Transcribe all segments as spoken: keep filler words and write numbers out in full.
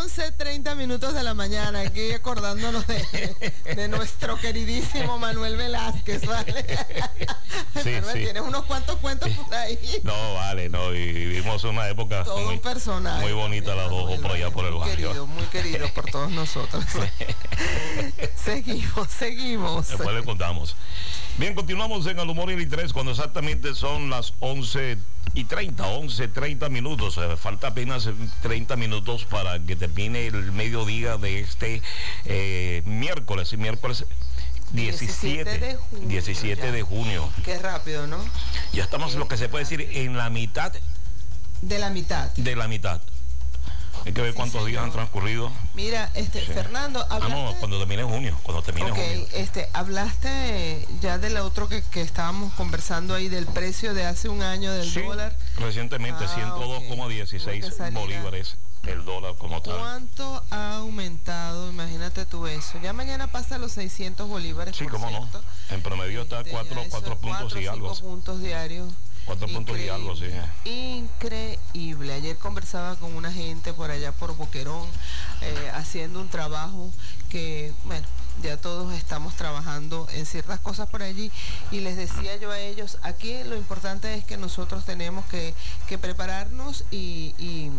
once treinta minutos de la mañana, aquí acordándonos de, de nuestro queridísimo Manuel Velázquez, ¿vale? Sí, Manuel, sí. Tienes unos cuantos cuentos por ahí. No, vale, no, y vivimos una época Todo muy, un personaje. muy bonita las dos por allá por el muy barrio. Querido, muy querido por todos nosotros. Seguimos, seguimos. Después le contamos. Bien, continuamos en Al Humor y el tres cuando exactamente son las once y treinta, once treinta minutos. Eh, falta apenas treinta minutos para que termine el mediodía de este eh, miércoles, miércoles diecisiete de junio. diecisiete de junio. Qué rápido, ¿no? Ya estamos, Qué lo que se puede decir, en la mitad. De la mitad. De la mitad. Hay que ver sí, cuántos señor. días han transcurrido. Mira, este, sí. Fernando, hablaste... Ah, no, cuando termine junio, cuando termine okay, junio. este, hablaste ya del otro que, que estábamos conversando ahí, del precio de hace un año del sí, dólar. Recientemente, ah, ciento dos coma dieciséis okay. bolívares el dólar como tal. ¿Cuánto ha aumentado? Imagínate tú eso. Ya mañana pasa los seiscientos bolívares. Sí, cómo no. En promedio está este, cuatro, cuatro puntos y algo. cuatro puntos diarios. Cuatro puntos y algo, sí. Increíble. Ayer conversaba con una gente por allá por Boquerón, eh, haciendo un trabajo que, bueno, ya todos estamos trabajando en ciertas cosas por allí, y les decía yo a ellos, aquí lo importante es que nosotros tenemos que, que prepararnos y, y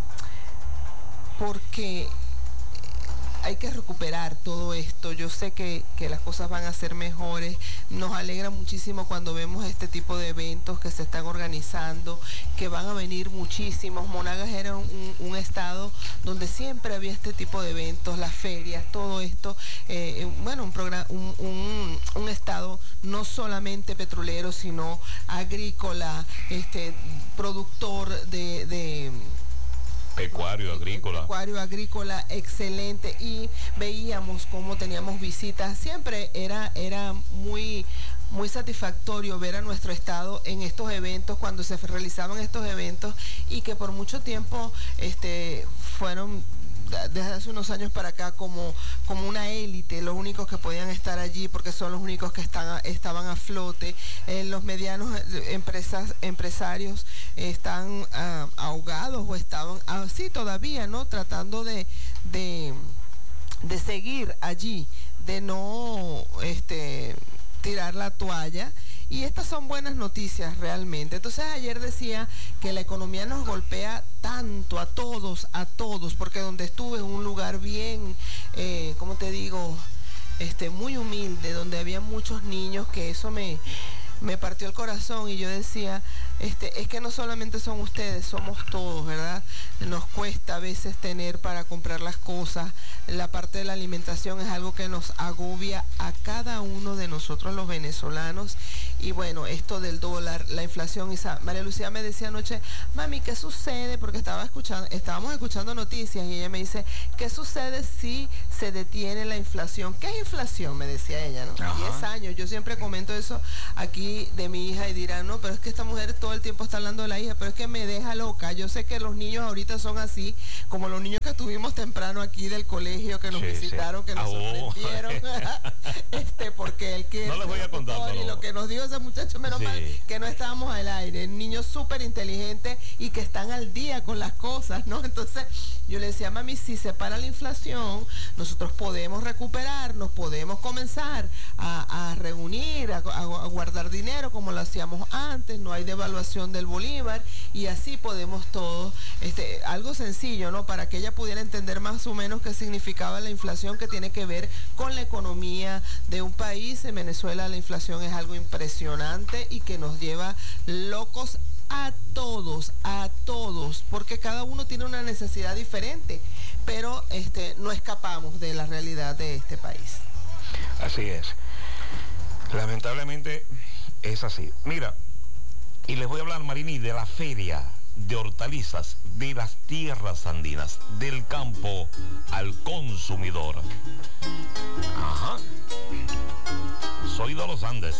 porque hay que recuperar todo esto. Yo sé que, que las cosas van a ser mejores. Nos alegra muchísimo cuando vemos este tipo de eventos que se están organizando, que van a venir muchísimos. Monagas era un, un estado donde siempre había este tipo de eventos, las ferias, todo esto. Eh, bueno, un, programa, un, un, un estado no solamente petrolero, sino agrícola, este, productor de... de Pecuario, agrícola. Pecuario, agrícola, excelente. Y veíamos cómo teníamos visitas. Siempre era, era muy, muy satisfactorio ver a nuestro estado en estos eventos, cuando se realizaban estos eventos, y que por mucho tiempo este, fueron, desde hace unos años para acá, como, como una élite, los únicos que podían estar allí porque son los únicos que están, estaban a flote. Eh, los medianos empresas, empresarios están uh, ahogados o estaban así uh, todavía, ¿no? Tratando de, de, de seguir allí, de no este, tirar la toalla. Y estas son buenas noticias realmente. Entonces ayer decía que la economía nos golpea tanto a todos, a todos, porque donde estuve en un lugar bien, eh, ¿cómo te digo? Este, muy humilde, donde había muchos niños, que eso me, me partió el corazón, y yo decía, este, es que no solamente son ustedes, somos todos, ¿verdad? Nos cuesta a veces tener para comprar las cosas. La parte de la alimentación es algo que nos agobia a cada uno de nosotros los venezolanos. Y bueno, esto del dólar, la inflación. Y María Lucía me decía anoche, mami, ¿qué sucede? Porque estaba escuchando, estábamos escuchando noticias, y ella me dice, ¿qué sucede si se detiene la inflación? ¿Qué es inflación? Me decía ella, ¿no? diez años. Yo siempre comento eso aquí de mi hija, y dirán, no, pero es que esta mujer todo el tiempo está hablando de la hija, pero es que me deja loca. Yo sé que los niños ahorita son así, como los niños que tuvimos temprano aquí del colegio, que nos sí, visitaron, sí. que nos oh. sorprendieron. este, porque el que... No les voy a contar, pero... Y lo que nos dijo ese muchacho, menos sí. mal que no estábamos al aire. Niños súper inteligentes y que están al día con las cosas, ¿no? Entonces yo le decía, mami, si se para la inflación, nosotros podemos recuperarnos, podemos comenzar a, a reunir, a, a, a guardar dinero como lo hacíamos antes, no hay devaluación del bolívar, y así podemos todos, este, algo sencillo, ¿no? Para que ella pudiera entender más o menos qué significaba la inflación, que tiene que ver con la economía de un país. En Venezuela la inflación es algo impresionante y que nos lleva locos a todos, a todos, porque cada uno tiene una necesidad diferente, pero este, no escapamos de la realidad de este país. Así es. Lamentablemente es así. Mira, y les voy a hablar, Marini, de la feria de hortalizas de las tierras andinas, del campo al consumidor. Ajá. Soy de los Andes.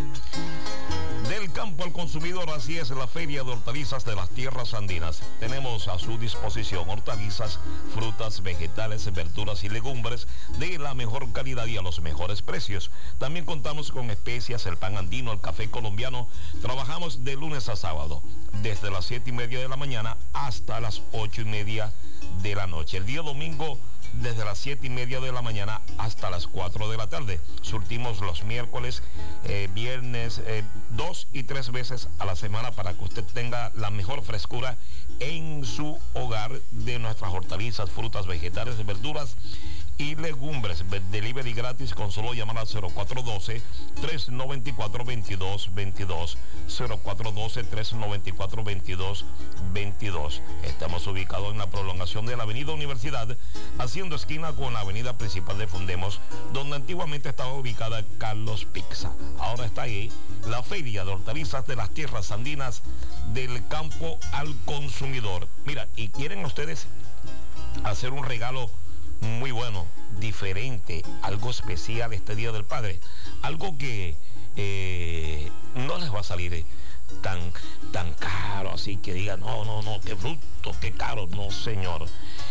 Del campo al consumidor, así es la feria de hortalizas de las tierras andinas. Tenemos a su disposición hortalizas, frutas, vegetales, verduras y legumbres de la mejor calidad y a los mejores precios. También contamos con especias, el pan andino, el café colombiano. Trabajamos de lunes a sábado, desde las siete y media de la mañana hasta las ocho y media de la noche. El día domingo, desde las siete y media de la mañana hasta las cuatro de la tarde. Surtimos los miércoles, eh, viernes, eh, dos y tres veces a la semana para que usted tenga la mejor frescura en su hogar de nuestras hortalizas, frutas, vegetales, verduras y legumbres. Delivery gratis con solo llamar al cero cuatro uno dos, tres nueve cuatro, dos dos dos dos, cero cuatro uno dos, tres nueve cuatro, dos dos dos dos. Estamos ubicados en la prolongación de la avenida Universidad, haciendo esquina con la avenida principal de Fundemos, donde antiguamente estaba ubicada Carlos Pizza. Ahora está ahí la feria de hortalizas de las tierras andinas, del campo al consumidor. Mira, y quieren ustedes hacer un regalo muy bueno, diferente, algo especial este Día del Padre, algo que eh, no les va a salir tan, tan caro, así que digan, no, no, no, qué bruto, qué caro, no señor.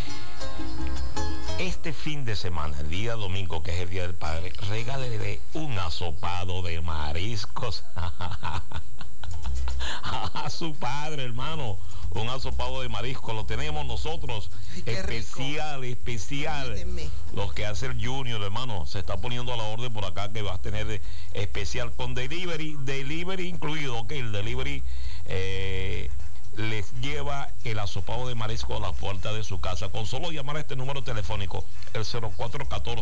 Este fin de semana, el día domingo, que es el Día del Padre, regálele un asopado de mariscos a su padre, hermano. Un asopado de marisco, lo tenemos nosotros. Ay, especial, rico. especial. Dígame. Los que hace el Junior, hermano, se está poniendo a la orden por acá que va a tener de especial con delivery, delivery incluido, ok, el delivery eh, les lleva el asopado de marisco a la puerta de su casa. Con solo llamar a este número telefónico, el cero cuatro uno cuatro,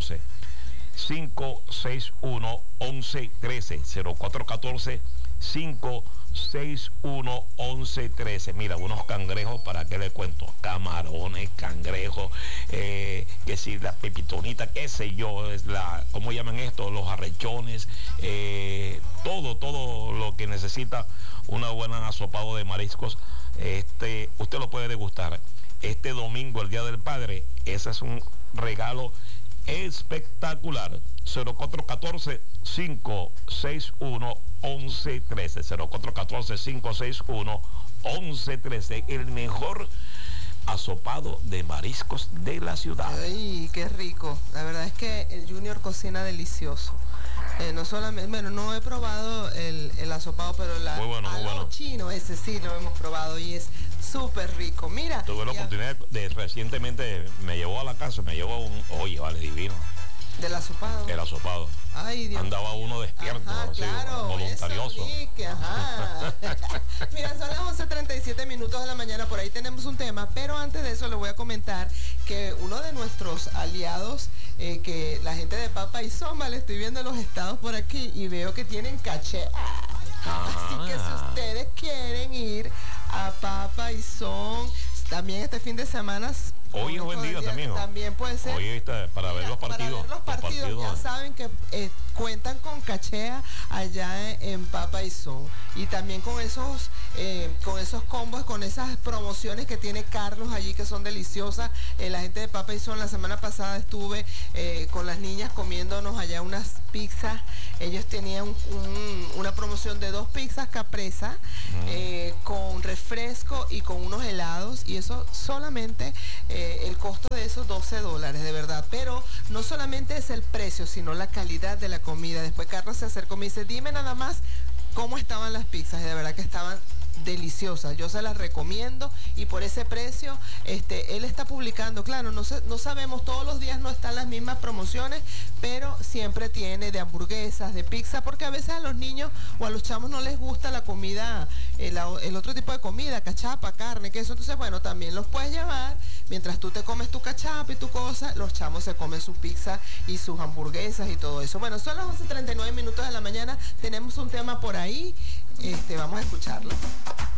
cinco seis uno, once trece, cero cuatro uno cuatro, cinco seis uno, once trece. Mira, unos cangrejos, para qué le cuento, camarones, cangrejos, eh, que si la pepitonita, qué sé yo, es la, ¿cómo llaman esto? Los arrechones, eh, todo, todo lo que necesita una buena asopado de mariscos, este, usted lo puede degustar. Este domingo, el Día del Padre, ese es un regalo espectacular. Cero cuatro uno cuatro, cinco seis uno, once trece, cero cuatro uno cuatro, cinco seis uno, once trece, el mejor asopado de mariscos de la ciudad. Ay, qué rico. La verdad es que el Junior cocina delicioso. Eh, no solamente, bueno, no he probado el, el asopado, pero la, muy bueno, muy bueno. chino, ese sí lo hemos probado y es súper rico. Mira. Tuve la oportunidad de, recientemente me llevó a la casa, me llevó un, oye, vale, divino. ¿Del asopado? El asopado. Ay, Dios Andaba mío. Uno despierto, ajá, así, claro, voluntarioso. Eso, ajá. Mira, son las once treinta y siete minutos de la mañana, por ahí tenemos un tema, pero antes de eso le voy a comentar que uno de nuestros aliados, eh, que la gente de Papa y Soma, le estoy viendo los estados por aquí y veo que tienen caché. Así que si ustedes quieren ir a Papa y Son, también este fin de semana, hoy es buen día también, ¿no? También puede ser. Hoy está para Mira, ver los partidos. Para ver los partidos, los partidos ya saben que eh, cuentan con cachea allá en, en Papa y Son. Y también con esos, eh, con esos combos, con esas promociones que tiene Carlos allí, que son deliciosas. Eh, la gente de Papa y Son, la semana pasada estuve eh, con las niñas comiéndonos allá unas pizzas. Ellos tenían un, un, una promoción de dos pizzas capresa, mm. eh, con refresco y con unos helados, y eso solamente, eh, el costo de esos doce dólares, de verdad. Pero no solamente es el precio, sino la calidad de la comida. Después Carlos se acercó y me dice, dime nada más cómo estaban las pizzas, y de verdad que estaban deliciosas. Yo se las recomiendo y por ese precio, este, él está publicando, claro, no, se, no sabemos, todos los días no están las mismas promociones, pero siempre tiene de hamburguesas, de pizza, porque a veces a los niños o a los chamos no les gusta la comida, el, el otro tipo de comida, cachapa, carne, queso. Entonces, bueno, también los puedes llevar. Mientras tú te comes tu cachapa y tu cosa, los chamos se comen su pizza y sus hamburguesas y todo eso. Bueno, son las once treinta y nueve minutos de la mañana. Tenemos un tema por ahí. Este, vamos a escucharlo.